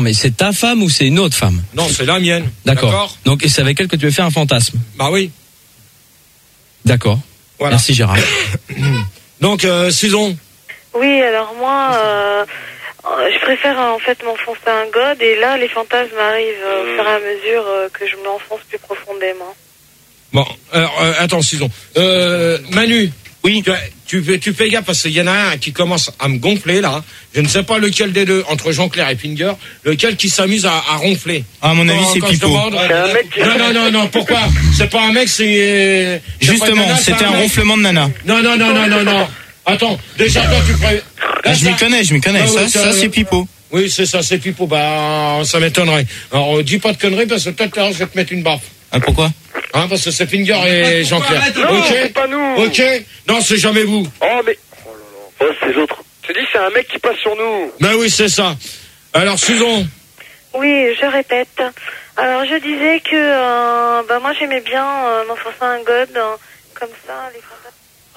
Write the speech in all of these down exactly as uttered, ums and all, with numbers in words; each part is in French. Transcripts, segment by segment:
Mais c'est ta femme ou c'est une autre femme? Non, c'est la mienne. D'accord. D'accord. Donc, et c'est avec elle que tu veux faire un fantasme? Bah oui. D'accord. Voilà. Merci Gérard. Donc, euh, Susan. Oui, alors moi, euh, je préfère en fait m'enfoncer un god, et là, les fantasmes arrivent euh, au fur et à mesure euh, que je m'enfonce plus profondément. Bon, alors, euh, attends, Susan. Euh, Manu. Oui. Tu, tu, fais, tu fais gaffe parce qu'il y en a un qui commence à me gonfler là. Je ne sais pas lequel des deux, entre Jean-Claire et Finger, lequel qui s'amuse à, à ronfler. À mon avis, Quand- c'est quand je Pipo. demande- Non, non, non, non, pourquoi? C'est pas un mec, c'est... c'est pas Justement, une nana, c'est c'était un mec. ronflement de nana. Non, non, non, non, non, non. Attends, déjà toi tu pré... Là, Je m'y ça- connais, je m'y connais. Ah Ça, oui, ça, c'est Pipo. Oui, c'est ça, c'est Pipo. Bah, ça m'étonnerait. Alors, euh, dis pas de conneries parce que peut-être là, je vais te mettre une baffe. Ah, pourquoi? Hein, parce que c'est Finger et Jean-Claire. Non, Ok. c'est pas nous. Ok. Non, c'est jamais vous. Oh, mais... Oh là là. Oh, c'est l'autre. Tu dis, c'est un mec qui passe sur nous. Ben oui, c'est ça. Alors, Susan. Oui, je répète. Alors, je disais que euh, bah, moi, j'aimais bien euh, m'enfoncer un god, euh, comme ça, les fantasmes.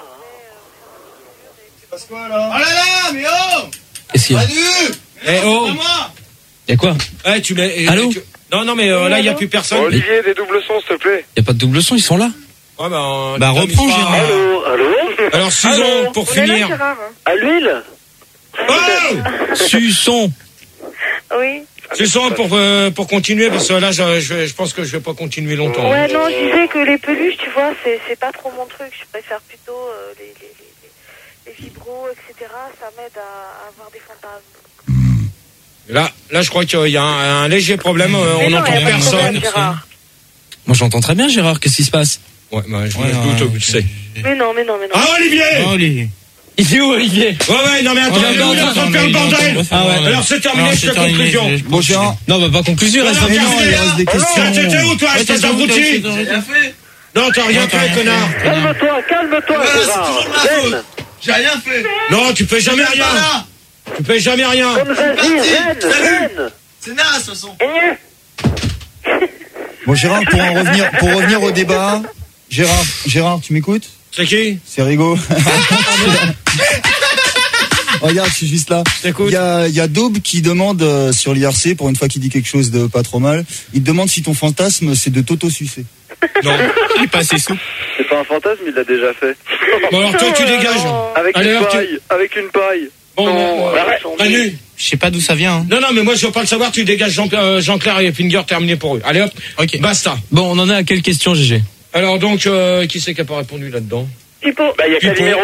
Oh là là, mais oh! Qu'est-ce qu'il y a? Eh oh. Y'a quoi? Eh, tu mets. eh, Allô? tu- Non, non, mais euh, là, il n'y a plus personne. Olivier, des doubles sons, s'il te plaît. Y'a pas de double son, ils sont là. Ouais, bah, euh, Bah, tu reprends, t'amuses pas. Gérard. Allô, allô? Alors, Susan, Allô, pour On est là, finir. Gérard, hein. À l'huile? Oh! Suçon. Oui. Susan, pour, euh, pour continuer, parce que là, je, je, je pense que je vais pas continuer longtemps. Ouais, non, je disais que les peluches, tu vois, c'est, c'est pas trop mon truc. Je préfère plutôt euh, les, les, les, les vibros, et cetera. Ça m'aide à, à avoir des fantasmes. Là, là, je crois qu'il y a un, un léger problème. euh, Mais on non, n'entend y a pas de personne. problème, Gérard. Moi j'entends très bien Gérard, qu'est-ce qui se passe? Ouais, bah, je me Ouais, doute, ouais. tu sais. Mais non, mais non, mais non. Ah, Olivier! Oh, Olivier. Il est où Olivier? Ouais, ouais, non, mais attends, Oh, il est où, il est en train de faire le bordel? Ah ouais. Alors, c'est terminé, Alors, je c'est fais terminé, conclusion. je- Bon, Gérard. Non, bah pas conclusion, il reste Alors, vingt minutes. terminé, il reste des hein. questions. Alors, t'étais où, toi, Ouais, espèce t'as d'abruti? rien fait. Non, t'as rien fait, connard. Calme-toi, calme-toi, Ouais, c'est Gérard. toujours ma faute. Zen. J'ai rien fait. Non, tu fais jamais rien. Voilà. Tu fais jamais rien. Comme Zazie, zen, zen. C'est naze, de toute façon. Bon, Gérard, pour en revenir, pour revenir au débat, Gérard, Gérard, tu m'écoutes? C'est qui? C'est Rigaud. Regarde, je suis juste là. Je t'écoute. Il y a, il y a Daube qui demande euh, sur l'I R C, pour une fois qu'il dit quelque chose de pas trop mal, il te demande si ton fantasme c'est de t'auto-sucer. Non. Il est pas assez souple. C'est pas un fantasme, il l'a déjà fait. Bon, alors, toi, tu dégages. Avec Allez, une hop, tu- paille, avec une paille. Bon, Non, bon, arrête. Manu. Je sais pas d'où ça vient. Hein. Non, non, mais moi, je veux pas le savoir, tu dégages Jean, euh, Jean-Claire et Finger, terminé pour eux. Allez, hop. Ok. Basta. Bon, on en est à quelle question, G G? Alors, donc, euh, qui c'est qui a pas répondu là-dedans? Pipo. Bah, il y a Pipo. Calimero.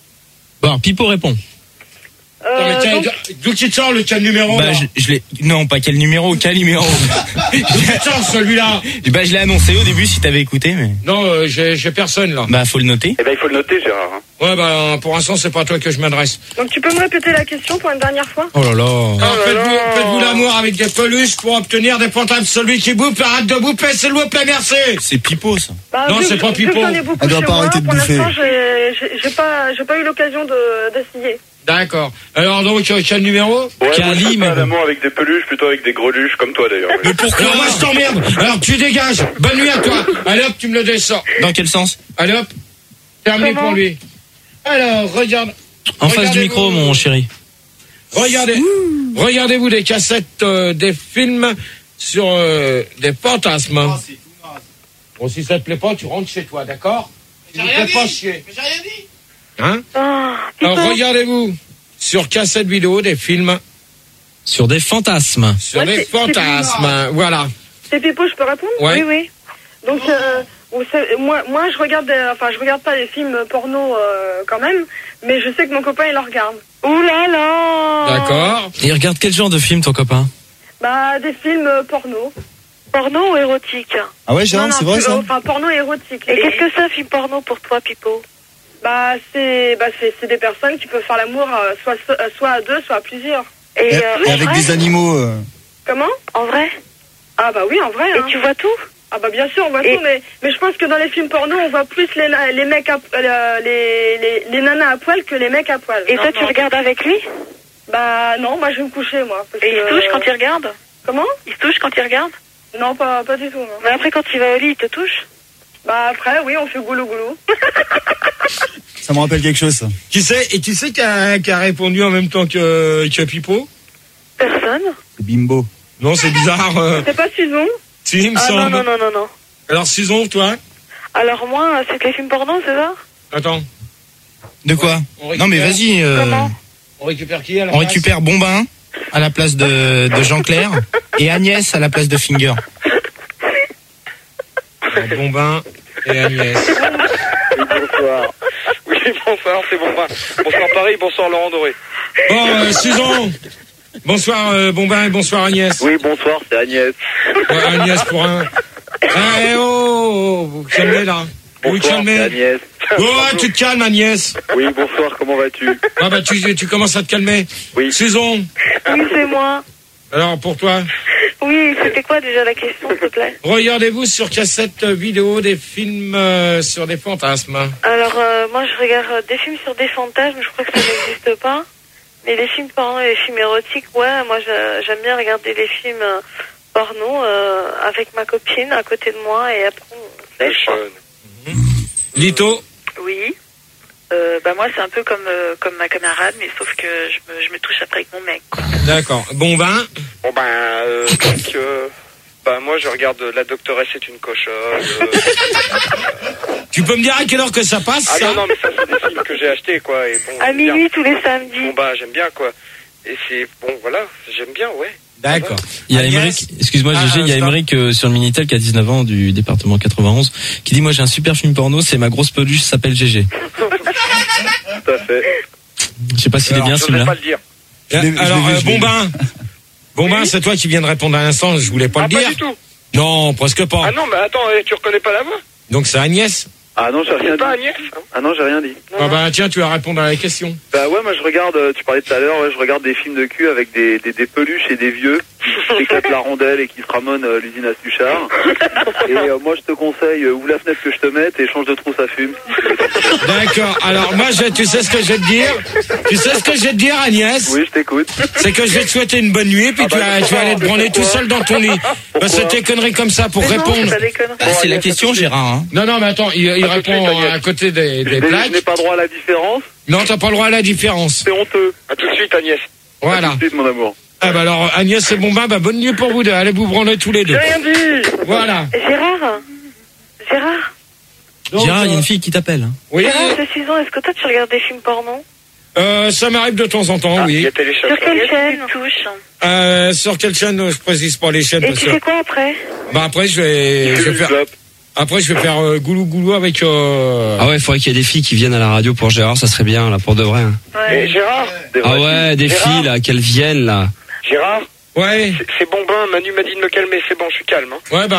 Bon, Pipo répond. Non, mais Euh, tiens, donc, d'où tu te sors le quel numéro Bah, là? je, je l'ai. Non, pas quel numéro, quel numéro. D'où tu te sors celui-là? Bah, je l'ai annoncé au début si t'avais écouté, mais. Non, euh, j'ai j'ai personne là. Bah, faut le noter. Eh ben, il faut le noter, Gérard. hein. Ouais, bah, pour l'instant, c'est pas à toi que je m'adresse. donc tu peux me répéter la question pour une dernière fois? Oh là là. Alors, là faites-vous là. faites-vous l'amour avec des peluches pour obtenir des fantasmes. Celui qui bouffe, arrête de bouffer, s'il vous plaît, merci. C'est Pipo, ça. Bah, Non, vu c'est que- pas vu Pipo. que j'en ai beaucoup Elle doit chez pas moi, arrêter de pour bouffer. l'instant, j'ai, j'ai, j'ai pas, j'ai pas eu l'occasion de, d'essayer. D'accord. Alors, donc, euh, quel numéro? Ouais, moi, je Cali, fais mais pas bon. l'amour avec des peluches, plutôt avec des greluches, comme toi d'ailleurs. Mais pourquoi? Alors, moi, je t'emmerde. Alors, tu dégages. Bonne nuit à toi. Allez hop, tu me le descends. Dans quel sens? Allez hop. Terminé Comment pour lui. Alors, regarde. En face du Regardez-vous. micro, mon chéri. Regardez. Regardez-vous des cassettes, euh, des films sur euh, des fantasmes. Oh, c'est tout naze. Bon, si ça te plaît pas, tu rentres chez toi, d'accord? J'ai Ne rien fais pas dit. chier. Mais j'ai rien dit. Hein? Ah, Pipo. Alors, regardez-vous sur cassette vidéo des films Sur des fantasmes. sur Ouais, des c'est- c'est fantasmes. Voilà. C'est Pipo, je peux répondre? Ouais. Oui, oui. Donc, euh, vous savez, moi, moi, je regarde, des- enfin, je regarde pas les films porno euh, quand même, mais je sais que mon copain il en regarde. Ouh là là. D'accord. Et il regarde quel genre de film, ton copain? Bah, des films euh, porno. Porno ou érotique? Ah ouais, Gérard, Non, non, c'est vrai plus- ça? Enfin, porno érotique. Et qu'est-ce que c'est un film porno pour toi, Pipo? Bah, c'est, bah, c'est, c'est des personnes qui peuvent faire l'amour euh, soit, euh, soit à deux, soit à plusieurs. Et, Et, euh, et en avec vrai des animaux. euh, Comment? En vrai? Ah bah oui, en vrai. Et hein. Tu vois tout? Ah bah bien sûr, on voit Et- tout, mais, mais je pense que dans les films porno, on voit plus les, na- les mecs à, euh, les, les, les nanas à poil que les mecs à poil. Et toi, tu regardes avec lui? Bah non, moi je vais me coucher, moi. parce Et il que- se touche quand il regarde? Comment? Il se touche quand il regarde? Non, pas, pas du tout, non. Mais après, quand il va au lit, il te touche? Bah après, oui, on fait goulou goulou. Ça me rappelle quelque chose, ça. Qui c'est? Et qui c'est qui a, qui a répondu en même temps que, que Pipo? Personne. Bimbo. Non, c'est bizarre. Euh... C'est pas Susan? Si, il me Ah semble. non, non, non, non, non. Alors, Susan, toi? Alors moi, c'est que les films porno, c'est ça? Attends. De quoi? On Non mais récupère- vas-y. euh, Comment? On récupère qui à la on place récupère Bombin à la place de, de Jean-Clair et Agnès à la place de Finger. Alors, Bombin et Agnès. Bonsoir. Oui, bonsoir, c'est Bombin. Bonsoir Paris, bonsoir Laurent Doré. Bon, euh, Susan. Bonsoir euh, Bombin et bonsoir Agnès. Oui, bonsoir, c'est Agnès. Ouais, Agnès pour un. Ah, eh, oh, vous calmez là. Vous Bonsoir, c'est calmez. Agnès. Oh, tu te calmes Agnès. Oui, bonsoir, comment vas-tu? Ah bah tu, tu commences à te calmer. Oui. Susan. Oui, c'est moi. Alors pour toi, Oui, c'était quoi déjà la question, s'il te plaît? regardez-vous sur cassette vidéo des films euh, sur des fantasmes. Alors, euh, moi, je regarde euh, des films sur des fantasmes, je crois que ça n'existe pas. Mais les films porno et les films érotiques, ouais, moi, je- j'aime bien regarder les films euh, porno euh, avec ma copine à côté de moi et après, on sèche, quoi. Lito. Oui. Euh, bah moi c'est un peu comme euh, comme ma camarade, mais sauf que je me, je me touche après avec mon mec. Quoi. D'accord. Bon vin. Bon ben, euh, donc, euh, bah moi je regarde La Doctoresse est une cochonne. euh, Tu peux me dire à quelle heure que ça passe Ah ça non, non, mais ça c'est des films que j'ai achetés quoi. Et bon, À j'aime bien. minuit tous les samedis. Bon bah j'aime bien quoi. Et c'est, bon voilà, j'aime bien, ouais. D'accord. Il y a Agnès. Émeric, excuse-moi Ah, Gégé, il y a stop. Émeric euh, sur le Minitel qui a dix-neuf ans du département quatre-vingt-onze qui dit moi j'ai un super film porno, c'est ma grosse peluche s'appelle Gégé. Tout à fait. Je sais pas s'il est Alors, bien Je ne celui-là. vais pas le dire. Je l'ai- je l'ai Alors vu, euh, je l'ai vu. Bombin. Bombin, c'est toi qui viens de répondre à l'instant. Je voulais pas Ah le pas dire. du tout. Non, presque pas. Ah non, mais attends, eh, tu reconnais pas la voix? Donc c'est Agnès. Ah non, j'ai rien C'est dit. pas Agnès hein? Ah non, j'ai rien dit. Ah bah tiens, tu vas répondre à la question. Bah ouais, moi je regarde, euh, tu parlais tout à l'heure, ouais, je regarde des films de cul avec des, des, des peluches et des vieux qui éclatent la rondelle et qui se ramonent euh, l'usine à Suchard. Et euh, moi je te conseille, euh, ouvre la fenêtre que je te mette et change de trousse à fume. D'accord. Alors moi, je, tu sais ce que je vais te dire. Tu sais ce que je vais te dire, Agnès. Oui, je t'écoute. C'est que je vais te souhaiter une bonne nuit, puis Ah tu, bah, vas, tu vas aller te branler tout pourquoi seul dans ton lit. Parce que tes conneries comme ça pour Mais non, répondre. c'est pas des conneries. Bah, c'est la question Gérard. Hein. Non, non, mais attends, il, il Ah, tout de répond suite, Agnès. à côté des, Je des n'ai- je plaques. n'ai pas droit à la différence, Non, t'as pas le droit à la différence. c'est honteux. À tout de suite Agnès. À Voilà. tout de suite, mon amour. Ah bah alors, Agnès et Bombin, bah bonne nuit pour vous deux. Allez vous branler tous les deux. J'ai rien dit. Voilà. Gérard Gérard Donc, Gérard, il y a euh, une fille qui t'appelle. Oui, Gérard, c'est Susan, est-ce que toi tu regardes des films porno? euh, ça m'arrive de temps en temps, Ah, il y oui. a téléchargé. Sur quelle chaîne? Tu touches. Euh, sur quelle chaîne? Je précise pas les chaînes Et parce tu que. fais quoi après? Bah après je vais, je vais faire. Après je vais faire euh, goulou goulou avec. Euh... Ah ouais, il faudrait qu'il y ait des filles qui viennent à la radio pour Gérard, ça serait bien là pour de vrai. hein. Et Gérard, Des Ah vrais ouais, des Gérard. filles là, qu'elles viennent là. Gérard, Ouais. c'est- c'est Bombin, Manu m'a dit de me calmer, c'est bon, je suis calme. Hein. Ouais ben.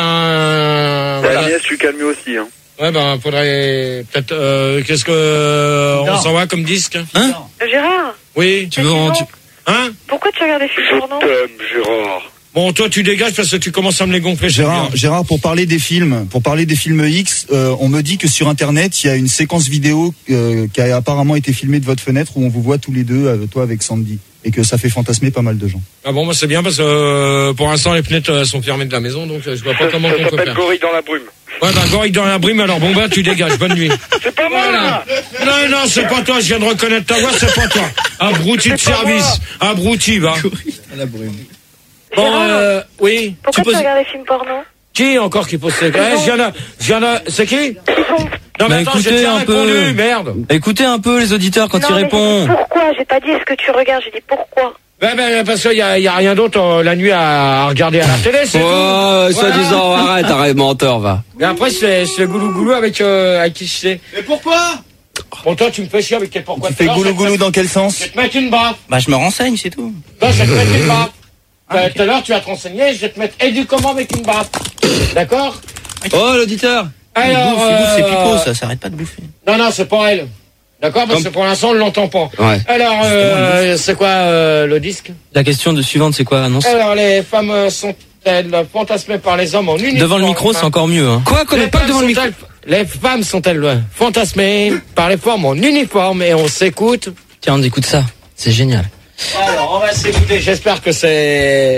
euh, filles. voilà. Agnès, tu calmes aussi. Hein. Ouais ben faudrait peut-être. Euh, Qu'est-ce que euh, on Non. s'envoie comme disque? Hein? Gérard, Oui. Tu veux en, tu- Hein? pourquoi tu regardes des films porno? T'aimes Gérard. Bon toi tu dégages parce que tu commences à me les gonfler. c'est Gérard, bien. Gérard, pour parler des films, pour parler des films X, euh, on me dit que sur Internet, il y a une séquence vidéo euh, qui a apparemment été filmée de votre fenêtre où on vous voit tous les deux, euh, toi avec Sandy, et que ça fait fantasmer pas mal de gens. Ah bon bah c'est bien parce que euh, pour l'instant les fenêtres euh, sont fermées de la maison donc euh, je vois pas comment Ça on peut s'appelle faire. Gorille dans la brume. Ouais bah gorille dans la brume alors bon bah tu dégages. Bonne nuit. C'est pas moi Voilà. Non, non, c'est pas toi, je viens de reconnaître ta voix, c'est pas toi. Abruti de C'est pas service. Abruti, va. La brume. Bon, euh, oui. Pourquoi Tu tu poses- regardes des films porno? Qui encore qui pose ces questions? Je viens de, je viens de, c'est qui? Ils sont... Non, Bah, mais attends, j'ai écoutez déjà un peu. répondu, merde. Écoutez un peu les auditeurs quand non, ils mais j'ai répondent. dit pourquoi? J'ai pas dit est-ce que tu regardes, j'ai dit pourquoi. Ben, ben, parce qu'il y a, y a rien d'autre euh, la nuit à regarder à la télé, c'est Oh, tout. soi-disant, arrête, arrête, menteur, va. Et après, c'est, c'est goulou goulou avec, euh, avec qui je sais. Mais pourquoi? Bon, toi, tu me fais chier avec quel pourquoi Tu fais tout à l'heure, goulou je vais te goulou mettre- dans quel Je sens? vais te mettre une baffe. Bah je me renseigne, c'est tout. Non, je vais te mettre une baffe. Euh, Tout à l'heure, tu vas te renseigner, je vais te mettre éduquement avec une baffe. D'accord? Oh, l'auditeur. Il Alors, bouffe, il bouffe, c'est euh, pipeau, ça s'arrête pas de bouffer. Non, non, c'est pas elle. D'accord? Parce que pour l'instant, on ne l'entend pas. Ouais. Alors, euh, c'est quoi euh, le disque? La question de suivante, c'est quoi, annonce? Alors, les femmes euh, sont-elles fantasmées par les hommes en uniforme? Devant le micro, c'est encore mieux. Hein. Quoi, qu'on Les n'est pas femmes devant le micro? sont-elles- Les femmes sont-elles euh, fantasmées par les femmes en uniforme? Et on s'écoute. Tiens, on écoute ça. C'est génial. Alors, on va s'écouter. J'espère que c'est...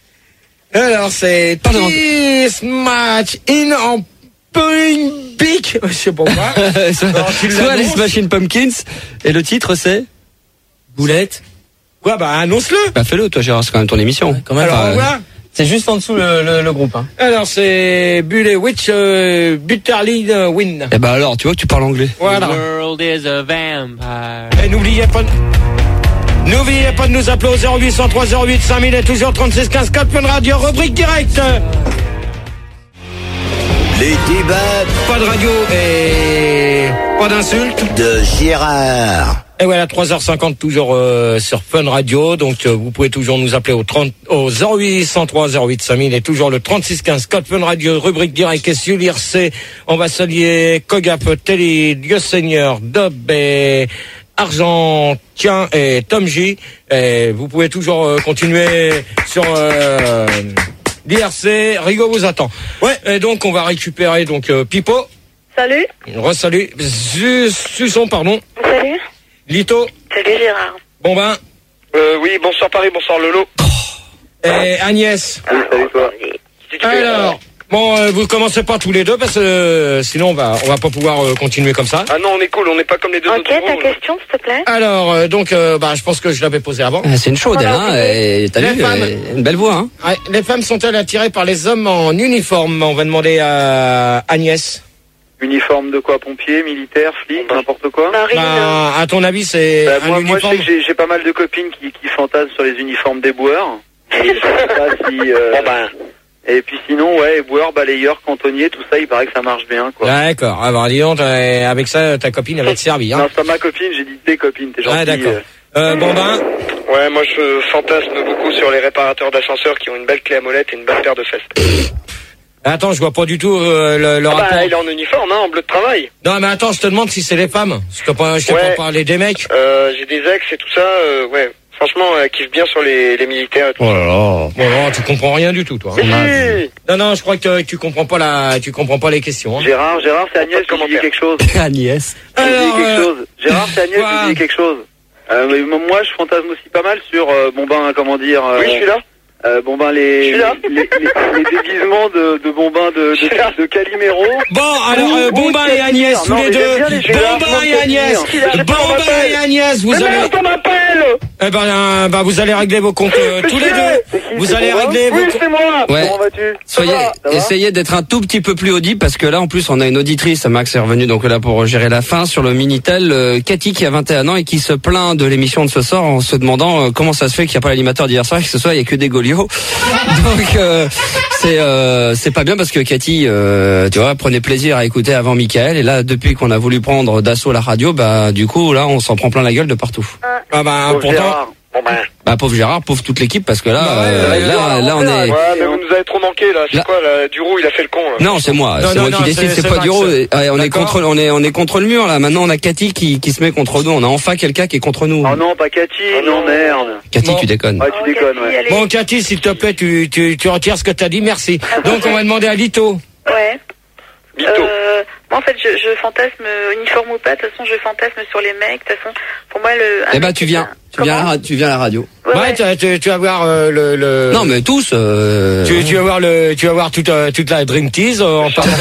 Alors, c'est Pardon. This match in en point big. Je sais pas quoi. Alors, tu Soit les l'annonces. Smashing Pumpkins, et le titre c'est? Boulette. Quoi, bah, annonce-le. Bah fais-le, toi Gérard, c'est quand même ton émission. Quand même. Alors, enfin, on voit. C'est juste en dessous le, le, le groupe. Hein. Alors, c'est Bulle Witch euh, Butterly Win. Eh ben alors, tu vois que tu parles anglais. Voilà. The world is a vampire. Et n'oubliez pas... N'oubliez pas de nous appeler au zéro huit cent trois zéro huit cinq mille et toujours trente-six quinze quatre Fun Radio, rubrique directe. Les débats. Pas de radio et pas d'insultes. De Gérard. Et voilà, trois heures cinquante toujours euh, sur Fun Radio. Donc euh, vous pouvez toujours nous appeler au trente au zéro huit cent trois zéro huit cinq mille et toujours le trente-six quinze code Fun Radio, rubrique direct et sur l'I R C. On va saluer Kogap, Telly, Dieu Seigneur, Dob et Argentien et Tom J. Et vous pouvez toujours euh, continuer sur euh, l'I R C. Rigo vous attend. Ouais. Et donc on va récupérer donc euh, Pipo. Salut. Re-salut. Suçon, pardon. Salut. Lito. Salut Gérard. Bon ben. Euh, oui, bonsoir Paris, bonsoir Lolo. Et Agnès. Oui, salut toi. Alors, bon, euh, vous commencez pas tous les deux parce que euh, sinon on va on va pas pouvoir euh, continuer comme ça. Ah non, on est cool, on n'est pas comme les deux Ok, autres. ta question, s'il te plaît. Alors, euh, donc, euh, bah, je pense que je l'avais posé avant. Ah, c'est une chaude, elle, hein. Et t'as Les vu, femmes. euh, une belle voix, hein. Ouais, les femmes sont-elles attirées par les hommes en uniforme? On va demander à Agnès. Uniforme de quoi? Pompier, militaire, flic, n'importe quoi? Bah, à ton avis, c'est Bah, un moi, moi, je uniforme sais que j'ai- j'ai pas mal de copines qui, qui fantasment sur les uniformes d'éboueurs. Et je sais pas si... euh, Et puis sinon, ouais, éboueur, balayeur, cantonnier, tout ça, il paraît que ça marche bien, quoi. D'accord. Alors, dis donc, t'as- avec ça, ta copine, elle va te servir. Non, Hein. c'est pas ma copine, j'ai dit tes copines, t'es gentil. Ah, d'accord. euh. Euh, bon ben. Ouais, moi je fantasme beaucoup sur les réparateurs d'ascenseurs qui ont une belle clé à molette et une belle paire de fesses. Attends, je vois pas du tout euh, le, le Ah rapport. bah, il est en uniforme, hein, en bleu de travail. Non, mais attends, je te demande si c'est les femmes. Je te pas, je te Ouais. pas parler des mecs. Euh, j'ai des ex et tout ça, euh, ouais. Franchement, elle kiffe bien sur les, les militaires et tout. Oh là là. Bon, non, tu comprends rien du tout, toi. Mais si. Non, non, je crois que tu comprends pas la, tu comprends pas les questions. Hein. Gérard, Gérard, c'est Agnès qui dit quelque chose. Agnès. Je vous dis Alors, quelque euh, chose. Gérard, c'est Agnès quoi qui dit quelque chose. Euh, mais moi, je fantasme aussi pas mal sur, euh, bon ben, comment dire... Euh, Oui, je suis là. Euh, bon ben, les, les, les, les, les déguisements de, de Bombin de, de, de Calimero. Bon, alors, euh, Bombin et Agnès, tous Non, les mais deux. j'aime bien les Gérard, Bombin je et m'en Agnès. souviens. Bombin et Agnès, vous Mais allez... merde, on m'appelle. Eh ben, euh, bah, vous allez régler vos comptes euh, tous les deux. Vous allez régler vos Oui, comptes. c'est moi. Ouais. Comment vas-tu? Soyez, Ça va, ça va essayez d'être un tout petit peu plus audible parce que là, en plus, on a une auditrice, Max est revenu donc là pour gérer la fin sur le Minitel, euh, Cathy qui a vingt et un ans et qui se plaint de l'émission de ce soir en se demandant euh, comment ça se fait qu'il n'y a pas l'animateur d'hier soir et que ce soir il n'y a que des Golios. Donc euh, c'est euh, c'est pas bien parce que Cathy, euh, tu vois, prenait plaisir à écouter avant Mickaël et là, depuis qu'on a voulu prendre d'assaut la radio, bah du coup là, on s'en prend plein la gueule de partout. Ah bah, Pauvre pourtant... Gérard. Bon ben. Bah pauvre Gérard, pauvre toute l'équipe parce que là, Bah ouais, euh, ouais, là, là, on est. Ouais, mais vous nous avez trop manqué là. C'est Là- quoi là? Duro, il a fait le con là. Non, c'est moi, Non, c'est non, moi non, qui décide, c'est- c'est c'est pas Max. du rôle. Ouais, on est D'accord. contre, on est, on est contre le mur là. Maintenant, on a Cathy qui, qui se met contre nous. On a enfin quelqu'un qui est contre nous. Oh non, pas Cathy, Oh non, non. merde. Cathy, Bon. tu déconnes. Ouais, tu déconnes, ouais. Bon, Cathy, s'il te plaît, tu, tu, tu retires ce que t'as dit, merci. Donc, on va demander à Lito. Ouais. Bito. Euh, moi, en fait, je, je fantasme euh, uniforme ou pas. De toute façon, je fantasme sur les mecs. De toute façon, pour moi, le. un Eh ben, mec, tu c'est viens, un- tu viens, à la, Comment ra- tu viens à la radio. Ouais, Ouais, ouais. tu, tu, tu vas voir euh, le, le... Non, mais tous. Euh... Tu, tu vas voir le, tu vas voir toute, euh, toute la Dream Tease euh, en parlant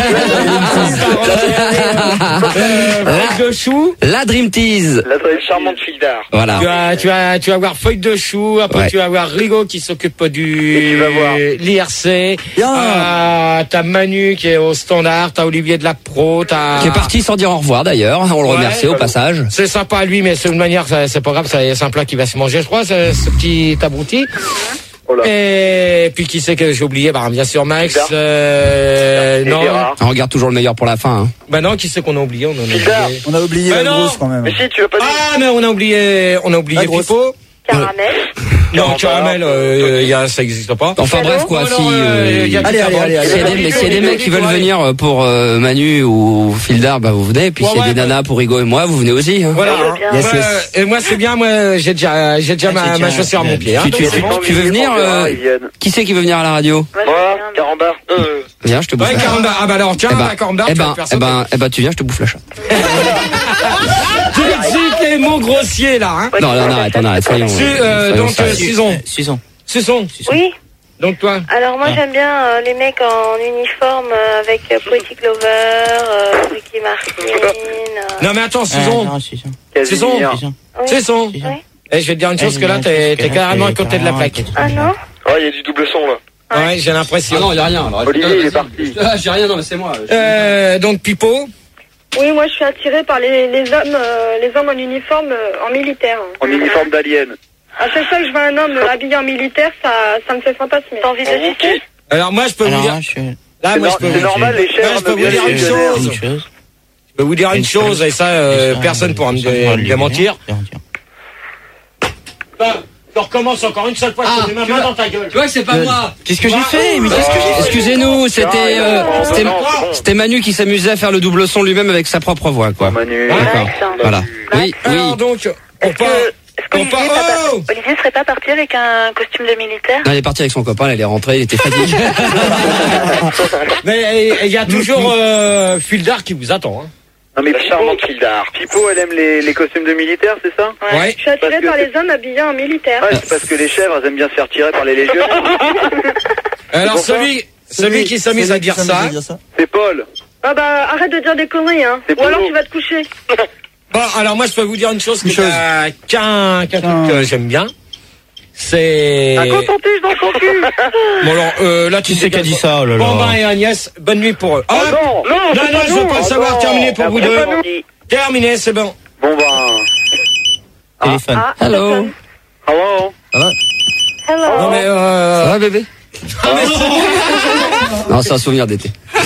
de de chou. La Dream Tease. La très Charmante fille d'art. Voilà. Tu vas, tu vas, tu vas voir feuille de chou. Après, Ouais. tu vas voir Rigo qui s'occupe du Et tu vas voir. l'I R C. Ah, t'as Manu qui est au standard. T'as Olivier de la Pro. T'as Qui est parti sans dire au revoir d'ailleurs. On le Ouais. remercie au passage. C'est sympa lui, mais c'est une manière, c'est c'est pas grave, c'est c'est un plat qui va se manger, je crois, ce, ce petit abruti. Oh là. Et puis qui c'est que j'ai oublié? Bah bien sûr Max. Euh, Et non. Gérard. On regarde toujours le meilleur pour la fin. Hein. Bah non, qui c'est qu'on a oublié? On en a Bizarre. oublié. On a oublié Mais la non. grosse quand même. Mais si, tu veux pas dire. Ah mais on a oublié, on a oublié La grosse. Pipo. Caramel. Non, caramel, euh, y a, ça existe pas. Enfin Cadeau. bref quoi. Oh, Si non, euh, euh, y a tout allez, à allez, voir. allez, s'il y a des, mais s'il y a des mecs qui veulent venir pour euh, Manu ou Fildar, bah vous venez. Et puis Ouais, s'il y a ouais, des bah- nanas pour Rigo et moi, vous venez aussi. Hein. Voilà. hein. Yes, Moi, yes. Et moi c'est bien, moi j'ai déjà, j'ai déjà ma, ma chaussure à mon pied. Hein, Tu, tu, donc c'est tu, bon. tu veux venir euh, Ils viennent. Qui c'est qui veut venir à la radio? Moi, je Moi, viens. Carambar. Euh. Viens, je te bouffe. Ouais, la chatte. Carambar. Ah bah alors tiens, Eh ben, la Carambar, eh tu vas ben, te faire eh sauter. ben, eh ben, tu viens, je te bouffe la chatte. Tu excites les mots grossiers là, hein. Non, là, on arrête, on arrête. Soyons. Su- euh, soyons donc, euh, sérieux. Suson. Suison. Suson. Oui. Donc toi. Alors moi j'aime bien euh, les mecs en uniforme euh, avec euh, Poetic Lover, euh, Ricky Martin. Euh... Non mais attends, Suson. non, Suison. Suson. Casimir. Oui. Suson. Oui. Eh, je vais te dire une chose que là, t'es t'es carrément à côté de la plaque. Ah non. Ouais, il y a du double son là. Ouais, j'ai l'impression. Ah non, il y a rien. Alors, Olivier, il est parti. Ah, j'ai rien, non, mais c'est moi. Euh, donc Pipo. Oui, moi je suis attirée par les, les hommes euh, les hommes en uniforme euh, en militaire. En uniforme d'alien. À chaque fois que je vois un homme euh, habillé en militaire, ça, ça me fait fantasmer. T'as envie de citer? Alors moi je peux Alors, vous dire. je- Là, C'est moi nor- je peux c'est vous normal, les chèvres Ouais, je peux aiment vous bien dire les une légionnaires. chose. Une chose. Je peux vous dire une chose et ça, euh, personne pourra me dé- me démentir. Bah, je recommence encore une seule fois. Ah, je te mets ma tu main vois- dans ta gueule. Tu vois que c'est pas moi. Qu'est-ce que j'ai fait? Mais qu'est-ce que j'ai fait? Excusez-nous, c'était euh, non, c'était non, c'est bon. c'était Manu qui s'amusait à faire le double son lui-même avec sa propre voix, quoi. Manu. D'accord. Voilà. Oui, Alors oui. donc, on Est-ce part. que, est-ce On qu'Olivier part. pas- Oh Olivier serait pas parti avec un costume de militaire? Non, il est parti avec son copain, il est rentré, il était fatigué. Mais il y a toujours euh, Fildar qui vous attend. Hein. Non mais La Pipo, charmante Fildar. Pipo, elle aime les, les costumes de militaires, c'est ça? Ouais. Je suis attirée Parce que par c'est- les hommes habillés en militaire. Ouais, c'est parce que les chèvres, elles aiment bien se faire tirer par les légionnaires. Alors pour ça celui, celui qui s'amuse à dire ça. C'est Paul. Ah bah arrête de dire des conneries, hein. C'est Ou alors Polo. tu vas te coucher. Bon, alors moi je peux vous dire une chose, Une qu'il y a qu'un qu'un truc que j'aime bien. C'est. Un coton-tige dans ton cul. Bon alors euh, là tu Qui c'est qui a dit ça? Oh là là. Bambin et Agnès, bonne nuit pour eux. Oh Ah, non, non, non, c'est pas je veux nous. pas le Oh savoir. non. Terminé pour vous Après, deux. pas nous. Terminé, c'est bon. Bon bah... Téléphone. Ah, Hello. Hello. hello. Non mais Ça euh... va, bébé? Non, c'est un souvenir d'été.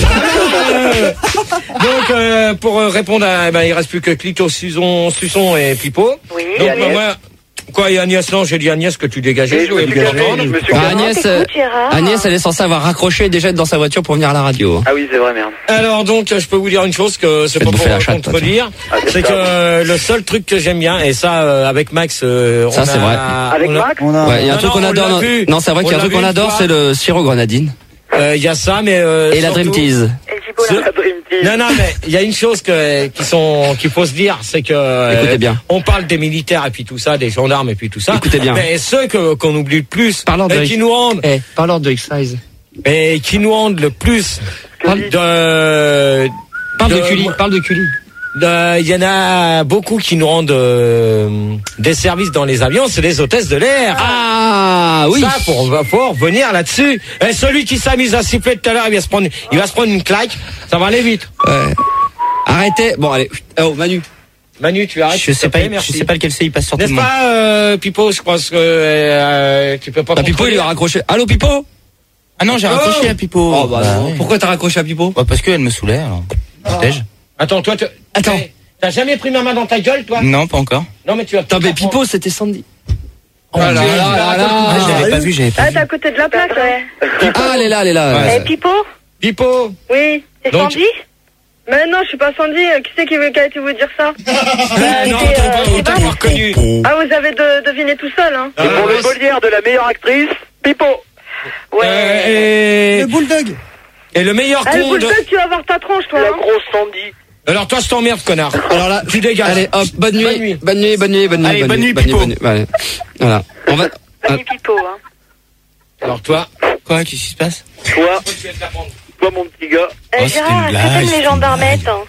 donc euh, pour euh, répondre à, ben il reste plus que Clito, Suson, Suçon et Pipo. Oui. Donc Et bah, Agnès. moi, quoi et Agnès non, j'ai dit Agnès que tu dégageais. Et je me suis voulais plus calmé, l'entendre. je me suis Bah, calmé. Agnès, t'écoute, euh, Gérard. Agnès, elle est censée avoir raccroché et déjà être dans sa voiture pour venir à la radio. Ah oui, c'est vrai, merde. Alors donc, je peux vous dire une chose que c'est Faites pas pour bouffer la chatte, contredire, toi, tiens. c'est que euh, le seul truc que j'aime bien, et ça euh, avec Max, euh, Ça, on c'est a- vrai. Avec on a- Max? On a. Ouais, il y a un Non, truc non, qu'on on adore. l'a Non, vu. non, c'est vrai On qu'il y a un l'a truc vu qu'on une adore, fois. c'est le sirop grenadine. euh, il y a ça, mais euh, Et la surtout- Dream Tease. Et Gibola. Ce- La Dream Team. Non, non, mais il y a une chose que qui sont qu'il faut se dire, c'est que euh, Écoutez bien. on parle des militaires et puis tout ça, des gendarmes et puis tout ça. Écoutez bien. Mais ceux que qu'on oublie le plus Parlons de et qui nous rendent Eh, parlons de X-Size. et qui nous rendent le plus Parle de Parle de de- Cully, parle de Cully. de- il y en a beaucoup qui nous rendent euh, des services dans les avions, c'est les hôtesses de l'air. Ah, oui. Ça, faut, on va faut revenir là-dessus. Et celui qui s'amuse à siffler tout à l'heure, il va se prendre, il va se prendre une claque. Ça va aller vite. Ouais. Arrêtez. Bon, allez. Oh, Manu. Manu, tu arrêtes. Je sais s'il te pas, plaît, je merci. sais pas lequel c'est, il passe sur tout N'est-ce le monde. pas, euh, Pipo, je pense que euh, tu peux pas. Bah, Pipo, il lui a raccroché. Allô, Pipo? Ah non, j'ai raccroché Oh. à Pipo. Oh, bah, non. ouais. Pourquoi t'as raccroché à Pipo? Bah, parce qu'elle me saoulait, alors. Protège. Attends, toi, tu- Attends. Eh, t'as jamais pris ma main dans ta gueule, toi? Non, pas encore. Non, mais tu as. Attends, mais Pipo, c'était Sandy. Oh là là là là. Ah, je l'avais pas vu, j'avais pas Ah, vu. t'es à côté de la plaque, ouais. Ah, elle est là, elle est là. Ouais. Eh, Pipo? Pipo. Oui. C'est Donc- Sandy? Mais non, je suis pas Sandy. euh, Qui c'est qui veut, qui a été vous dire ça? Ah, non, c'est, t'as euh, pas c'est t'as Val. pas reconnu. Ah, vous avez de, deviné tout seul, hein. Et pour le Molière de la meilleure actrice, Pipo. Ouais. Euh, et... bulldog. et le meilleur Ah, le con de. bulldog, tu vas voir ta tronche, toi. La Hein. grosse Sandy. Alors toi, je t'emmerde, connard. Alors là, tu dégages. Allez, hop, bonne nuit. Bonne nuit. Bonne nuit, bonne nuit, bonne nuit. Allez, bonne nuit, Pipo. bonne nuit. Allez. Voilà. On va. Bonne nuit, Pipo, hein. Alors toi. Quoi, qu'est-ce qui se passe? Toi, toi mon petit gars. Eh, Oh, c'était Gérard, une est-ce que blague, t'aimes les c'était gendarmettes, hein?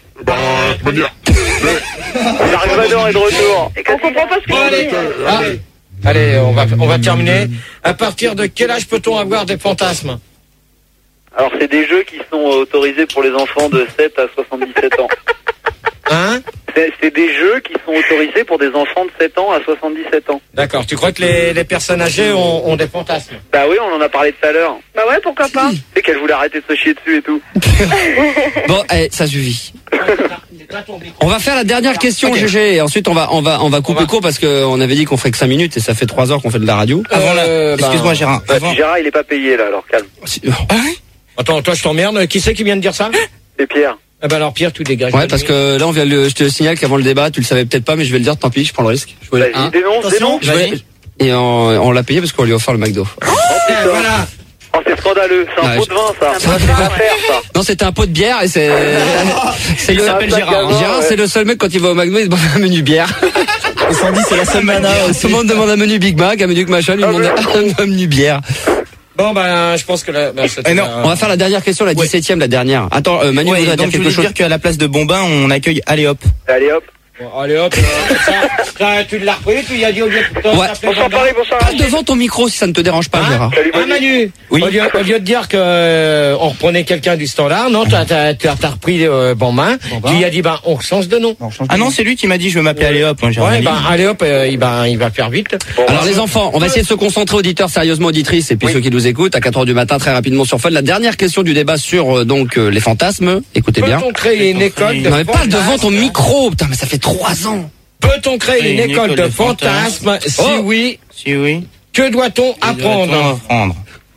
Dark est de retour. On comprend pas ce que Bon, tu allez, dis. ah, allez, on va, on va terminer. À partir de quel âge peut-on avoir des fantasmes? Alors c'est des jeux qui sont autorisés pour les enfants de sept à soixante-dix-sept ans. Hein? C'est c'est des jeux qui sont autorisés pour des enfants de sept ans à soixante-dix-sept ans. D'accord. Tu crois que les, les personnes âgées ont, ont des fantasmes? Bah oui, on en a parlé tout à l'heure. Bah ouais, pourquoi pas? Tu sais qu'elle voulait arrêter de se chier dessus et tout. Bon, eh, ça suffit. On va faire la dernière question, Ok. G G, et ensuite on va on va on va couper On va- court parce que on avait dit qu'on ferait que cinq minutes et ça fait trois heures qu'on fait de la radio. Avant la... Euh, bah, Excuse-moi, Gérard. Bah, Avant... Gérard, il est pas payé là, alors calme. Ah ouais? Attends, toi, je t'emmerde. Qui c'est qui vient de dire ça? C'est Pierre. Eh ben alors, Pierre, tu dégages. Ouais, parce que là on vient de, je te signale qu'avant le débat, tu le savais peut-être pas, mais je vais le dire, tant pis, je prends le risque. Je voulais Vas-y, un. dénonce, dénonce. Je voulais- et on, on l'a payé parce qu'on lui a offert le McDo. Oh, putain. Voilà. Oh, c'est scandaleux. C'est un Ouais, pot je- de vin, ça. C'est un pot de C'est vin, pas faire, ça. Non, c'était un pot de bière et c'est c'est le s'appelle Gérard, hein. Gérard, Ouais. c'est le seul mec quand il va au McDo, il se boit un menu bière. Et Sandy, c'est la seule mana aussi. Tout le monde demande un menu Big Mac, un menu machin, lui Ah, demande mais- un, un menu bière. Bon, ben, je pense que là, ben, c'était Eh non, un- On va faire la dernière question, la dix-septième, la dernière. Attends, euh, Manu Ouais, voudrait dire donc je quelque voulais chose. dire qu'à la place de Bombin, on accueille Allez hop. Allez hop. Bon, allez hop, euh, ça, ça, tu l'as repris, tu lui as dit au lieu de Ouais. Bonsoir Paris, bonsoir. Pas devant ton micro si ça ne te dérange pas, Gérard. Ah Manu, Oui. au, lieu, au lieu de dire que euh, on reprenait quelqu'un du standard, non, t'as t'as t'as t'as repris euh, bon main. Tu lui as dit bah on change de nom. Ah non, c'est lui qui m'a dit je veux m'appeler Allez Hop. Moi, j'ai Ouais, rien bah dit. allez hop, euh, il va il va faire vite. Alors les enfants, on va essayer de se concentrer, auditeurs, sérieusement auditrices, et puis ceux qui nous écoutent à quatre heures du matin, très rapidement sur Fun. La dernière question du débat sur euh, donc euh, les fantasmes. Écoutez bien. Peut-on créer une école de Non mais pas fantasmes devant ton micro, putain, mais ça fait trois ans. Peut-on créer une, école, de fantasmes? Si Oh. oui, Si oui. que doit-on apprendre? apprendre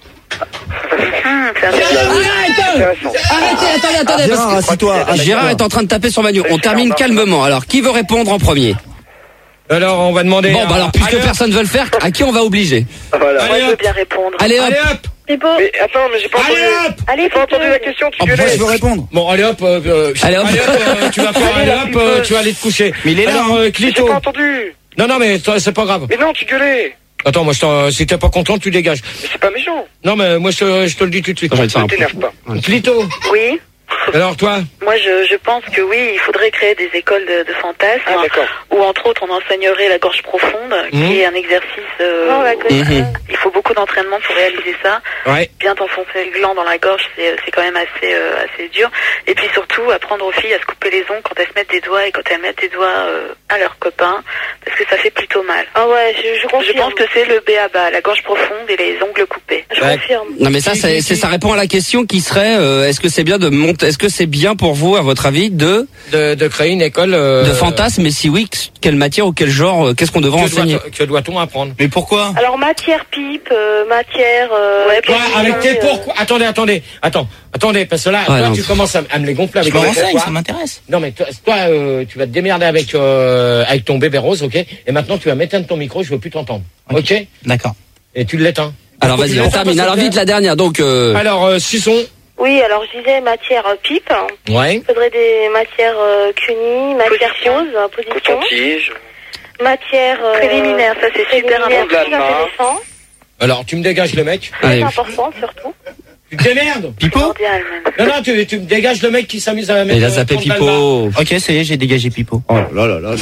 Arrêtez, attendez, attendez. Gérard, parce que- assis-toi. assis-toi. Gérard est en train de taper sur Manu. On termine calmement. Alors, qui veut répondre en premier? Alors on va demander. Bon, bah alors, puisque allez, personne veut le faire, à qui on va obliger? Voilà. Moi, Allez, je veux hop. bien répondre. Allez hop. Allez hop. Pipo. Mais attends, mais j'ai pas entendu. Allez hop. Allez, J'ai pas entendu Pipo. la question, tu Oh, gueulais. Moi, je veux répondre. Bon allez hop. euh, euh, Allez, hop. euh, tu vas faire allez hop. euh, tu vas aller te coucher. Mais il est là, Alors euh, J'ai Clito. pas entendu. Non non mais toi, c'est pas grave. Mais non, tu gueulais. Attends moi je t'en- si t'es pas content tu dégages. Mais c'est pas méchant. Non mais moi je, je te le dis tout de suite. J'ai envie de faire Ne un peu. t'énerve pas. Clito. Oui. Alors toi. Moi, je, je pense que oui, il faudrait créer des écoles de, de fantasmes, Ah, d'accord. où entre autres on enseignerait la gorge profonde, Mhm. qui est un exercice. euh, Non, la où connais. Mhm. il faut beaucoup d'entraînement pour réaliser ça. Ouais. Bien t'enfoncer le gland dans la gorge, c'est c'est quand même assez euh, assez dur. Et puis surtout, apprendre aux filles à se couper les ongles quand elles se mettent des doigts et quand elles mettent des doigts euh, à leurs copains, parce que ça fait plutôt mal. Ah ouais, je, je Je confirme. pense que c'est le B A B A, la gorge profonde et les ongles coupés. Je Ouais. confirme. Non mais ça, c'est, c'est- ça répond à la question qui serait, euh, est-ce que c'est bien de monter, est-ce que c'est bien pour vous, à votre avis, de De, de créer une école. Euh, de fantasmes, et si oui, quelle matière ou quel genre, euh, qu'est-ce qu'on devrait que enseigner? doit- Que doit-on apprendre? Mais pourquoi Alors matière pipe, euh, matière. Euh, Ouais, Toi, position, avec tes euh, pourquoi attendez, attendez, attends, attendez, parce que là, Ouais, toi, non. tu commences à, à me les gonfler avec Je me tes renseigne, pourquoi. ça m'intéresse. Non, mais toi, toi, euh, tu vas te démerder avec euh, avec ton bébé rose, ok? Et maintenant, tu vas m'éteindre ton micro, je veux plus t'entendre, ok? D'accord. Et tu l'éteins. Alors Faut que vas-y, tu on l'éteins termine. parce Alors que- vite la dernière, donc. Euh... Alors, euh, Suçon. Oui, alors je disais matière euh, pipe. Ouais. Il faudrait des matières euh, cunis, matière Position. pose, euh, position. Coton-tige. Matière euh, Préliminaire, ça, c'est super préliminaire, important. très intéressant. Alors, tu me dégages le mec. Très Allez. important surtout. Tu te démerdes. Pipo Cordial, même. Non, non, tu, tu me dégages le mec qui s'amuse à mettre. Il a euh, zappé trente balles Pipo. Ok, ça y est, j'ai dégagé Pipo. Oh là là là là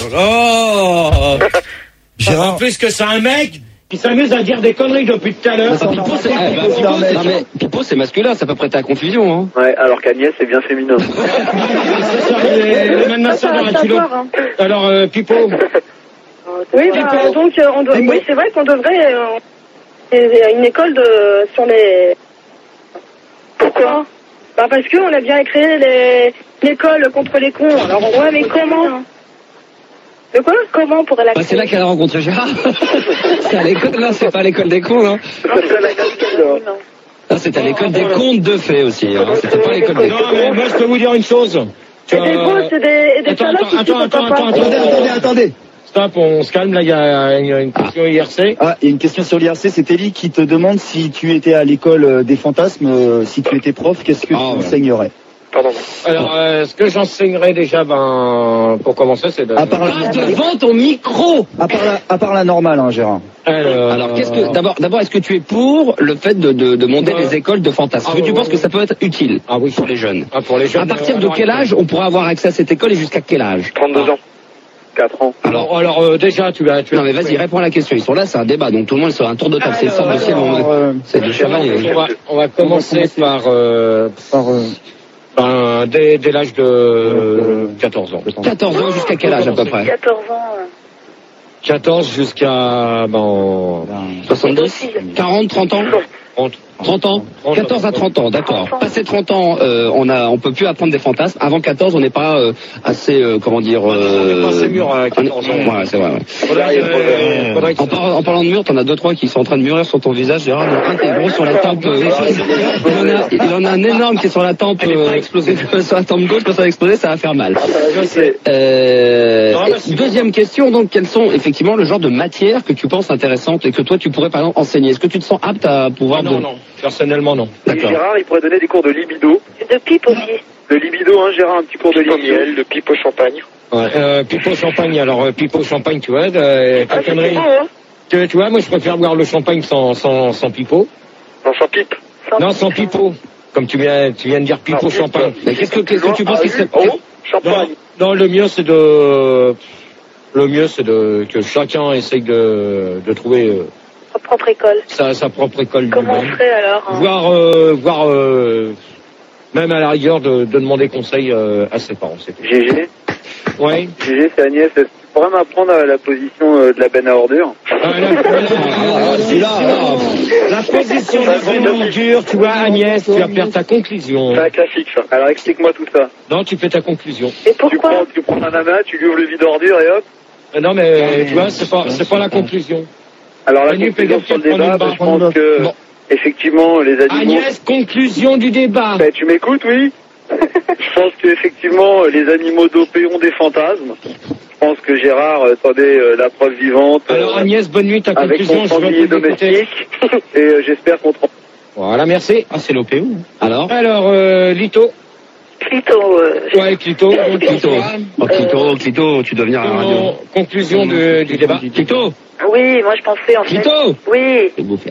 là. là. En plus que c'est un mec qui s'amuse à dire des conneries depuis tout à l'heure. Pipo, c'est, eh, bah, Pipo, c'est- non, mais Pipo, c'est masculin, ça peut prêter à confusion, hein. Ouais, alors qu'Agnès, c'est bien féminin. Les mêmes Ça, dans ça la va culotte. savoir, hein. Alors, euh, Pipo. Oui, bah, donc euh, on doit. Oui, c'est vrai qu'on devrait euh, c'est une école de sur les. Pourquoi? Bah parce que on a bien créé les l'école contre les cons. Alors on ouais, mais comment? De quoi? Comment on pourrait la Bah, créer? c'est là qu'elle a rencontré Gérard. C'est à l'école, là, c'est pas à l'école des cons, hein. Là, c'était à l'école des contes de fées aussi, hein. C'était pas à l'école des Non, cons. mais moi, je peux vous dire une chose. Tu Et des vois, grosses et des, et des Attends, salopes attends, aussi, attends, pourquoi attends, pas? attends, Attendez, attendez, attendez. Stop, on se calme, là, il y a une, une question I R C. Ah, il y a une question sur l'I R C, c'est Ellie qui te demande si tu étais à l'école euh, des fantasmes, euh, si tu étais prof, qu'est-ce que Ah, tu voilà. enseignerais? Pardon. Alors, euh, ce que j'enseignerais déjà, ben, pour commencer, c'est de... À part Passe la, devant ton micro! à part la, à part la normale, hein, Gérard. Alors, Alors, qu'est-ce que, d'abord, d'abord, est-ce que tu es pour le fait de, de, de monter Ouais. des écoles de fantasmes? Est-ce que Ah, tu ouais, penses ouais. que ça peut être utile Ah oui. pour les jeunes? Ah, pour les jeunes. À partir euh, de alors, quel âge on pourra avoir accès à cette école et jusqu'à quel âge? trente-deux ans. quatre ans. Alors, alors euh, déjà, tu vas... Tu Non mais vas-y, réponds à la question. Ils sont là, c'est un débat, donc tout le monde sera un tour de table. C'est le sort de ciel, Alors, euh, c'est de chevalier. On va, on va commencer par... Euh, par, euh, ben, dès, dès l'âge de euh, quatorze ans. quatorze ans jusqu'à quel âge à peu près? quatorze ans. euh, quatorze jusqu'à... Ben, soixante-dix? quarante, trente ans? trente. trente ans? quatorze à trente ans, d'accord. Passé trente ans, euh, on a, on peut plus apprendre des fantasmes. Avant quatorze, on n'est pas euh, assez, euh, comment dire... Euh, pas assez mûr à quatorze ans. Ouais, c'est vrai. Ouais. Faudrait, euh, faudrait que- En, par- en parlant de mur, t'en as deux trois qui sont en train de mûrir sur ton visage, Gérard. Un qui est gros sur la tempe. euh, il, en a, il en a un énorme qui est sur la tempe, euh, explosé sur la tempe gauche. Quand ça va exploser, ça va faire mal. Euh, Non, mais c'est deuxième question, donc, quelles sont effectivement le genre de matières que tu penses intéressantes et que toi tu pourrais par exemple enseigner? Est-ce que tu te sens apte à pouvoir... Non, de- non, personnellement, non. D'accord. Gérard, il pourrait donner des cours de libido. De pipe aussi. De libido, hein, Gérard, un petit cours de Pipe au libido. miel, de pipe au champagne. Ouais. Euh, pipeau champagne, alors euh, pipeau champagne, tu vois, euh, ta connerie. Tu, tu vois, moi je préfère boire le champagne sans, sans, sans pipeau. Non, sans pipe. Non, sans pipeau. Comme tu viens, tu viens de dire pipeau Non, champagne. Mais qu'est-ce que, qu'est-ce que tu penses qui serait... Oh, champagne. Non, le mieux c'est de, le mieux c'est de que chacun essaye de de trouver euh, Sa propre école. sa sa propre école Comment on lui-même. ferait alors hein Voire euh, voire euh, même à la rigueur de, de demander conseil euh, à ses parents. C'est tout. G G. Oui. G G, c'est Agnès. Est-ce que tu pourrais m'apprendre euh, la position euh, de la benne à ordures? Ah, là, là, c'est là, là. La position de la benne à ordures, tu vois, Agnès, tu vas perdre ta conclusion. C'est un classique, ça. Alors explique-moi tout ça. Non, tu fais ta conclusion. Et Tu prends, tu prends un amas, tu lui ouvres le vide ordure et hop. Euh, Non, mais tu vois, c'est pas, c'est pas la conclusion. Alors la Manu, conclusion fais sur le gaffe, débat, prends une bah, je pense que Bon. effectivement les animaux. Agnès, conclusion du débat. Ben, tu m'écoutes, oui. Je pense qu'effectivement les animaux dopés ont des fantasmes. Je pense que Gérard euh, attendait euh, la preuve vivante. euh, Alors Agnès, bonne nuit, ta avec conclusion, son je veux sanglier plus t'écouter. domestique. Et euh, j'espère qu'on te rend. Voilà, merci. Ah, c'est l'O P O. Alors Alors, euh, Lito. Clito. Euh, Ouais, Clito. Clito. Oh, Clito, Clito, tu dois venir à la radio. Con- Conclusion de- du débat. Clito Oui, moi je pensais en fait. Clito Oui. C'est bouffé.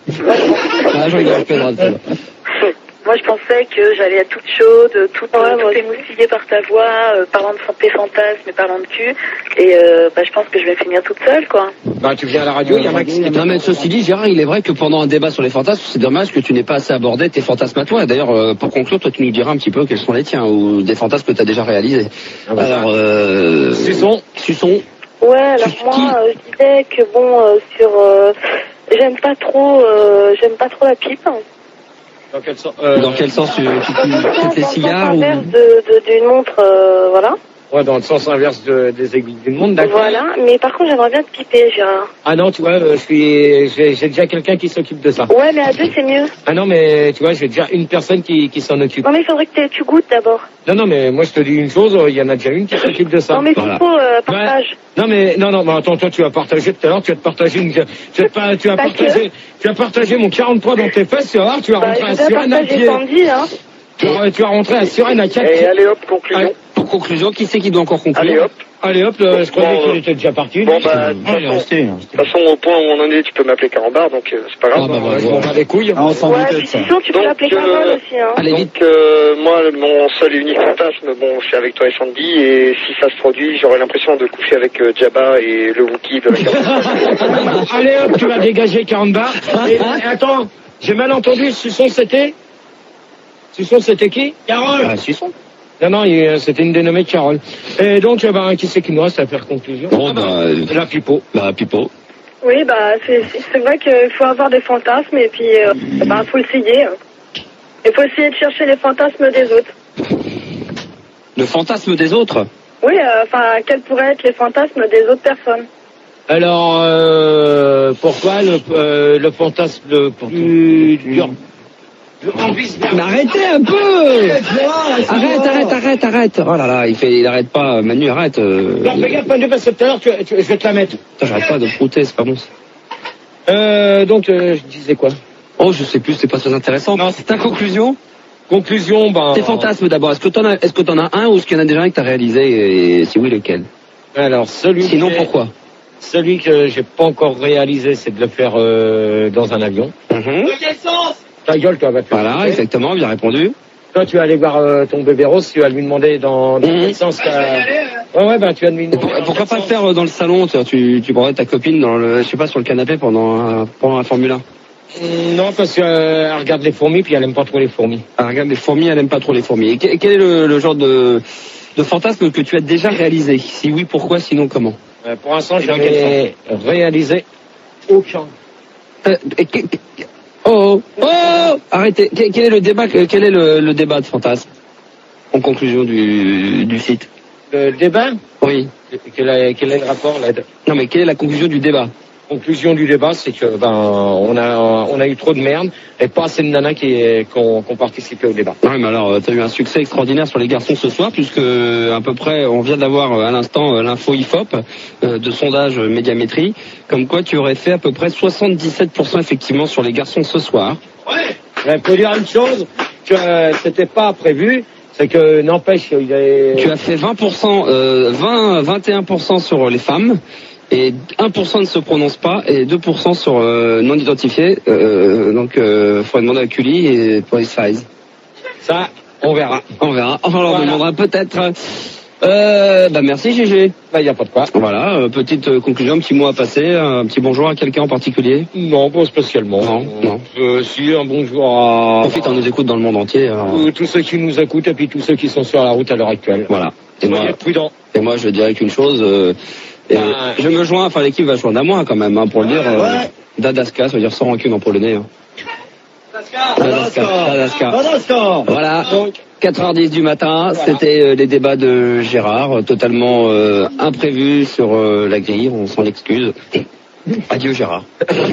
Ah, je rigole, je plaisante, ça va. Moi je pensais que j'allais être toute chaude, toute, euh, toute émoustillée par ta voix, euh, parlant de santé fantasme et parlant de cul. Et euh, bah, je pense que je vais finir toute seule quoi. Bah, tu viens à la radio, il y a Max qui Non mais ceci dit, Gérard, il est vrai que pendant un débat sur les fantasmes, c'est dommage que tu n'aies pas assez abordé tes fantasmes à toi. Et d'ailleurs, euh, pour conclure, toi tu nous diras un petit peu quels sont les tiens ou des fantasmes que tu as déjà réalisés. Ah bah, Alors, euh... Suçon. Suçon. Ouais, alors moi euh, je disais que bon euh, sur euh, j'aime pas trop euh, j'aime pas trop la pipe. Dans quel sens euh, Dans quel sens tu, tu, tu, tu les cigares ou... L'inverse de, de, d'une montre, euh, voilà. Ouais, dans le sens inverse de, des aiguilles du monde, d'accord. Voilà, mais par contre j'aimerais bien te piper, Gérard. Ah non, tu vois, euh, je suis, j'ai, j'ai déjà quelqu'un qui s'occupe de ça. Ouais, mais à deux c'est mieux. Ah non, mais tu vois, j'ai déjà une personne qui, qui s'en occupe. Non mais il faudrait que t'aies- tu goûtes d'abord. Non, non, mais moi je te dis une chose, il y en a déjà une qui s'occupe de ça. Non mais s'il faut, euh, partage. Non mais non non mais attends, toi tu vas partager tout à l'heure, tu vas te partager une, tu vas, te pas, tu vas Pas partager tu vas partager mon quarante-trois dans tes fesses, tu vas voir, tu vas Bah, rentrer je à vais Suresnes à partager pied. Sandy, hein. Tu vas, tu vas rentrer à Suresnes à quatre Et pieds. allez hop, conclusion. Allez, Pour conclusion, qui c'est qui doit encore conclure? Allez hop. allez hop, euh, je croyais Bon, qu'il euh, était déjà parti. Bon bah, de Ah, il est resté. hein. De toute façon, au point où on en est, tu peux m'appeler Carambar, donc euh, c'est pas grave. Ah, bah, Ouais, je voilà. m'en bats les couilles. Ah, on s'en Ouais, doutait de puis ça. sinon tu peux Donc, l'appeler euh, Carole aussi, hein. Allez vite. Donc, euh, moi, mon seul et unique fantasme, bon, c'est avec toi et Sandy, et si ça se produit, j'aurais l'impression de coucher avec euh, Jabba et le Wookie de la Carambar. Allez hop, tu vas dégager quarante bars. Et, et attends, j'ai mal entendu, Suçon c'était Suçon c'était qui Carole. Ah, Suçon. Non, non, il- c'était une dénommée Carole. Et donc, eh ben, qui c'est qui nous reste à faire conclusion Bon, bah, euh, La pipo. bah, Pipo. Oui, bah c'est c'est- c'est vrai qu'il faut avoir des fantasmes et puis euh, bah faut essayer. hein. Il faut essayer de chercher les fantasmes des autres. Le fantasme des autres. Oui, euh, enfin quels pourraient être les fantasmes des autres personnes. Alors, euh, pourquoi le, euh, le fantasme le plus dur Mais arrêtez un peu. Arrête, arrête, arrête, arrête. Oh là là, il fait, il arrête pas. Manu, arrête. Euh... Non, fais gaffe, Manu, parce que tout à l'heure, tu, tu, je vais te la mettre. Putain, j'arrête pas de prouter, c'est pas bon. ça. Euh, donc, euh, je disais quoi Oh, je sais plus, c'est pas très intéressant. Non. Ta conclusion? Conclusion, ben... Tes fantasmes d'abord. Est-ce que t'en as, est-ce que t'en as un ou est-ce qu'il y en a déjà un que t'as réalisé et si oui, lequel? Alors, celui Sinon, que- pourquoi? Celui que j'ai pas encore réalisé, c'est de le faire euh, dans un avion. Mhm. Quel sens? Ta gueule, toi, va te faire Voilà, foutre. exactement, bien répondu. Toi, tu vas aller voir euh, ton bébé rose, tu vas lui demander dans, dans Mhm. quel sens Je vais y t'as... aller, euh. Ouais, ouais, ben, tu vas lui Et demander... pour- dans pourquoi quel pas le sens. faire euh, dans le salon? Tu, tu, tu prendrais ta copine dans le, je sais pas, sur le canapé pendant un, pendant un Formule un. Mm, Non, parce qu'elle euh, regarde les fourmis, puis elle aime pas trop les fourmis. Ah, regarde, les fourmis, elle aime pas trop les fourmis. Et que- quel est le, le genre de, de fantasme que tu as déjà réalisé? Si oui, pourquoi? Sinon, comment? Euh, pour l'instant, Et dans j'en ai réalisé aucun. Euh, et que- que- Oh, oh, oh, arrêtez. Quel, quel est le débat? Quel est le, le débat de fantasme en conclusion du, du site? Le débat Oui. quel est, quel est le rapport là de- Non, mais quelle est la conclusion du débat? Conclusion du débat, c'est que ben on a on a eu trop de merde et pas assez de nanas qui qui ont, qui ont participé au débat. Oui, mais alors, tu as eu un succès extraordinaire sur les garçons ce soir, puisque euh, à peu près, on vient d'avoir euh, à l'instant euh, l'info I F O P euh, de sondage euh, Médiamétrie, comme quoi tu aurais fait à peu près soixante-dix-sept pour cent effectivement sur les garçons ce soir. Ouais. Il faut dire une chose que euh, c'était pas prévu, c'est que n'empêche il est. Tu as fait vingt pour cent, euh, vingt, vingt et un pour cent sur les femmes, et un pour cent ne se prononce pas, et deux pour cent sur euh, non identifiés. Euh, donc, euh, faudrait demander à Cully et pour les size. Ça, on verra. On verra. Enfin, on leur Voilà. demandera peut-être. Euh, bah merci Gégé. Bah y a pas de quoi. Voilà, euh, petite euh, conclusion, petit mot à passer, un petit bonjour à quelqu'un en particulier. Non, pas spécialement. Non, non. Euh, si, un bonjour à... Profite, on nous écoute dans le monde entier. alors. Euh, tous ceux qui nous écoutent et puis tous ceux qui sont sur la route à l'heure actuelle. Voilà. Et moi, Soyez prudents. et moi, je dirais qu'une chose, euh, et, Ah. je me joins, enfin l'équipe va joindre à moi quand même, hein, pour le dire. Euh, Dadaska, ça veut dire sans rancune en polonais. Hein. Dadaska. Dadaska. Dadaska. Voilà. quatre heures dix du matin, c'était euh, les débats de Gérard, euh, totalement euh, imprévus sur euh, la grille, on s'en excuse. Adieu Gérard.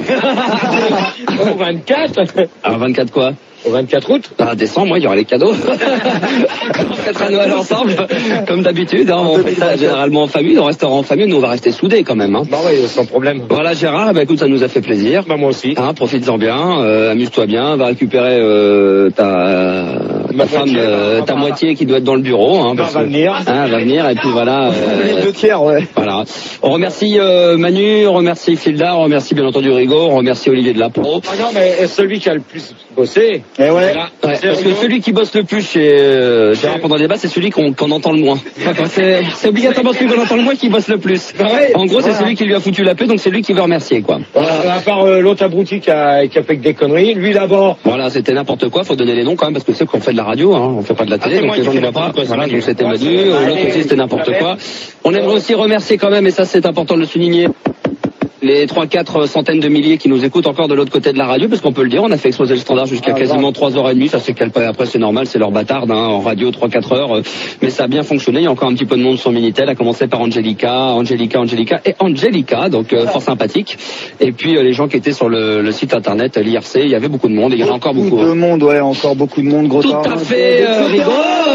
Au vingt-quatre. Alors vingt-quatre quoi? Au vingt-quatre août. Ah, décembre, moi, il y aura les cadeaux. On fêtera Noël ensemble, comme d'habitude. Hein, on fait ça généralement en famille, on restera en famille, nous on va rester soudés quand même. Hein. Bah oui, sans problème. Voilà Gérard, bah écoute, ça nous a fait plaisir. Bah moi aussi. Hein, profites-en bien, euh, amuse-toi bien, va récupérer euh, ta, ta femme, moitié, euh, bah, ta bah, moitié qui doit être dans le bureau. Hein, bah, parce va que- venir. Hein, va venir, et puis voilà. Euh, Les deux tiers, ouais. Voilà. On remercie euh, Manu, on remercie Filda, on remercie bien entendu Rigaud, on remercie Olivier de la Pro. Ah non, mais celui qui a le plus bossé. Eh ouais. Là, Ouais, c'est parce que Rigaud. celui qui bosse le plus chez euh, Gérard pendant le débat, c'est celui qu'on qu'on entend le moins. D'accord, c'est c'est obligatoirement celui qu'on entend le moins qui bosse le plus. Ouais. En gros, c'est Voilà. celui qui lui a foutu la paix, donc c'est lui qui veut remercier, quoi. Voilà, à part euh, l'autre abruti qui a, qui a fait que des conneries, lui d'abord. Voilà, c'était n'importe quoi, faut donner les noms quand même, parce que c'est qu'on fait de la radio, hein, on fait pas de la télé, Ah, c'est donc moi les gens qui ne fais voient pas. n'importe quoi, Voilà, c'est donc Manu. c'était Ouais, Manu, c'est- euh, l'autre aussi c'était n'importe quoi. On aimerait aussi remercier quand même, et ça c'est important de le souligner, les trois quatre centaines de milliers qui nous écoutent encore de l'autre côté de la radio, parce qu'on peut le dire, on a fait exploser le standard jusqu'à quasiment trois heures trente, ça c'est calpé, après c'est normal, c'est leur bâtarde, hein, en radio trois quatre heures, euh, mais ça a bien fonctionné, il y a encore un petit peu de monde sur Minitel, à commencer par Angelica, Angelica, Angelica et Angelica, donc euh, fort sympathique, et puis euh, les gens qui étaient sur le, le site internet, l'I R C, il y avait beaucoup de monde, et il y en a encore beaucoup. Beaucoup de monde, ouais, encore beaucoup de monde, gros Tout tard. à fait, euh, Rigaud.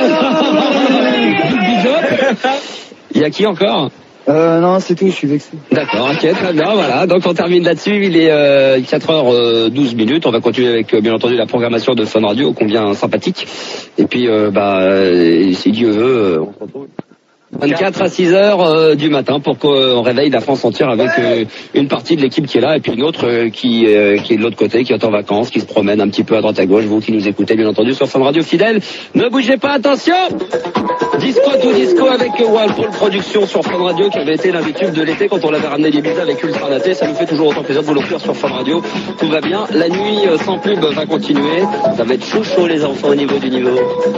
Big Bijou. Il y a qui encore? Euh, non, c'est tout, je suis vexé. D'accord, ok, très bien, voilà. Donc on termine là-dessus, il est euh, quatre heures douze minutes. On va continuer avec, euh, bien entendu, la programmation de Fun Radio, combien sympathique. Et puis, euh, bah, euh, si Dieu veut, euh, on se retrouve vingt-quatre à six heures euh, du matin pour qu'on réveille la France entière avec euh, une partie de l'équipe qui est là et puis une autre euh, qui, euh, qui est de l'autre côté, qui est en vacances, qui se promène un petit peu à droite à gauche. Vous qui nous écoutez bien entendu sur Fun Radio fidèle, ne bougez pas, attention. Disco tout disco avec Walpole Productions sur Fun Radio qui avait été l'un des tubes de l'été quand on l'avait ramené des bises avec Ultra Naté. Ça nous fait toujours autant plaisir de vous l'offrir sur Fun Radio. Tout va bien, la nuit euh, sans pub va continuer. Ça va être chaud chaud les enfants au niveau du niveau.